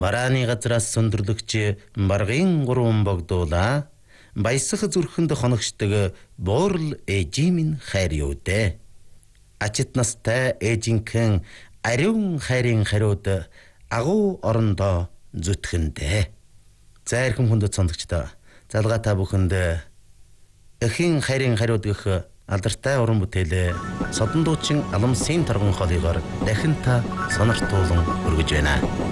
Барааны газраас сөндөрлөгч баргын гурван богдуула баясах зүрхэнд хоногчдөг буурал ээжийн минь хайр юу дээ. Ачит настай ээжинхэн ариун хайрын хариуд агуу орондоо зүтгэндээ. За эрхэм хүндэт сонсогчдоо залгаа та бүхэнд эхийн хайрын хариуд гэх алдартай уран бүтээлээ Содон дуучин Аламсын торгон хоолойгоор дахин та сониртуулан өргөж байна.